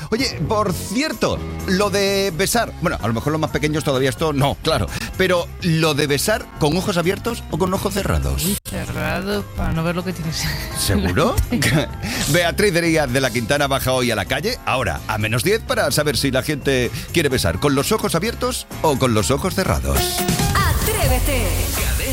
Oye, por cierto, lo de besar. Bueno, a lo mejor los más pequeños todavía esto no, claro. Pero lo de besar, ¿con ojos abiertos o con ojos cerrados? Cerrado para no ver lo que tienes. ¿Seguro? Beatriz de la Quintana baja hoy a la calle, ahora a -10, para saber si la gente quiere besar con los ojos abiertos o con los ojos cerrados. ¡Atrévete!